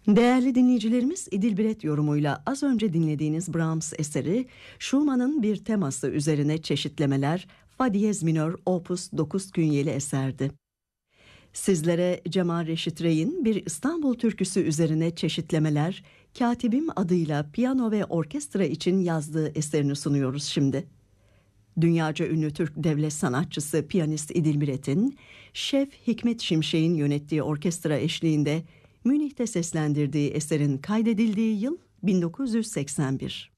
Değerli dinleyicilerimiz, İdil yorumuyla az önce dinlediğiniz Brahms eseri Schumann'ın bir teması üzerine çeşitlemeler Fa diyez minör opus 9 künyeli eserdi. Sizlere Cemal Reşit Rey'in bir İstanbul türküsü üzerine çeşitlemeler Katibim adıyla piyano ve orkestra için yazdığı eserini sunuyoruz şimdi. Dünyaca ünlü Türk devlet sanatçısı piyanist İdil Biret'in Şef Hikmet Şimşek'in yönettiği orkestra eşliğinde Münih'te seslendirdiği eserin kaydedildiği yıl 1981.